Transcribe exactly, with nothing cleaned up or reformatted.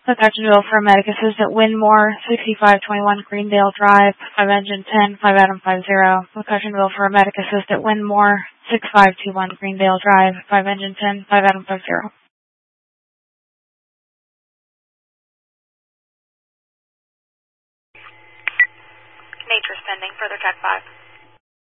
McCutcheonville for a medic assistant, Winmore, sixty-five twenty-one Greendale Drive, five engine ten, five Adam five zero. McCutcheonville for a medic assistant, Winmore, six five two one Greendale Drive, five engine ten, five Adam five zero. Nature's pending, further check five.